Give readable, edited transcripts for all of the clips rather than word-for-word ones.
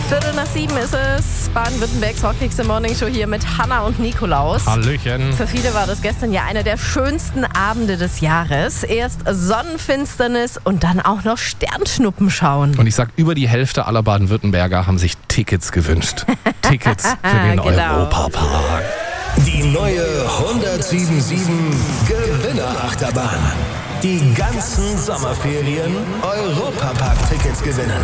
6:15 ist es. Baden-Württembergs Hotfix Morning Show hier mit Hanna und Nikolaus. Hallöchen. Für viele war das gestern ja einer der schönsten Abende des Jahres. Erst Sonnenfinsternis und dann auch noch Sternschnuppen schauen. Und ich sag, über die Hälfte aller Baden-Württemberger haben sich Tickets gewünscht. Tickets für den Genau. Europapark. Die neue 1077 Gewinnerachterbahn. Die ganzen Sommerferien Europapark-Tickets gewinnen.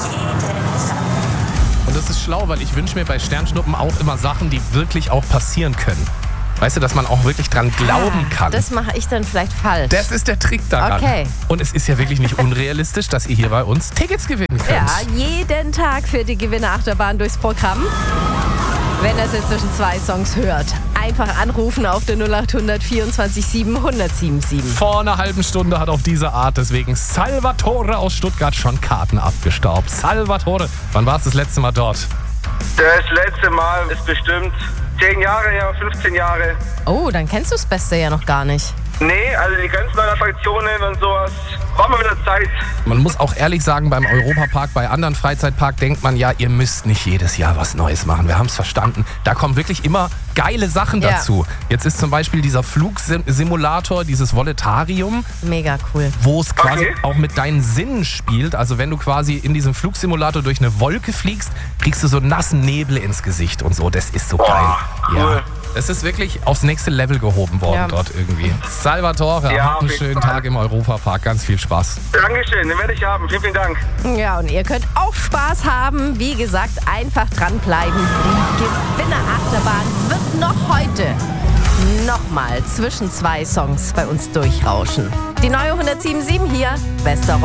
Und das ist schlau, weil ich wünsche mir bei Sternschnuppen auch immer Sachen, die wirklich auch passieren können. Weißt du, dass man auch wirklich dran glauben kann. Das mache ich dann vielleicht falsch. Das ist der Trick daran. Okay. Und es ist ja wirklich nicht unrealistisch, dass ihr hier bei uns Tickets gewinnen könnt. Ja, jeden Tag führt die Gewinnerachterbahn durchs Programm. Wenn ihr es jetzt zwischen zwei Songs hört, einfach anrufen auf der 0800 24 7 1077. Vor einer halben Stunde hat auf diese Art deswegen Salvatore aus Stuttgart schon Karten abgestaubt. Salvatore, wann warst du das letzte Mal dort? Das letzte Mal ist bestimmt 10 Jahre her, 15 Jahre. Oh, dann kennst du das Beste ja noch gar nicht. Nee, also die ganzen neuen Attraktionen und sowas, brauchen wir wieder Zeit. Man muss auch ehrlich sagen, beim Europapark, bei anderen Freizeitparks denkt man ja, ihr müsst nicht jedes Jahr was Neues machen. Wir haben es verstanden. Da kommen wirklich immer geile Sachen Ja. dazu. Jetzt ist zum Beispiel dieser Flugsimulator, dieses Voletarium, Mega cool. wo es quasi Okay. auch mit deinen Sinnen spielt. Also wenn du quasi in diesem Flugsimulator durch eine Wolke fliegst, kriegst du so nassen Nebel ins Gesicht und so. Das ist so geil. cool. Ja. Es ist wirklich aufs nächste Level gehoben worden Ja. dort irgendwie. Salvatore, Ja, habt auf einen jeden schönen Fall. Tag im Europapark. Ganz viel Spaß. Dankeschön, den werde ich haben. Vielen, vielen Dank. Ja, und ihr könnt auch Spaß haben. Wie gesagt, einfach dranbleiben. Die Gewinnerachterbahn wird noch heute nochmal zwischen zwei Songs bei uns durchrauschen. Die neue 1077 hier, bester Rock.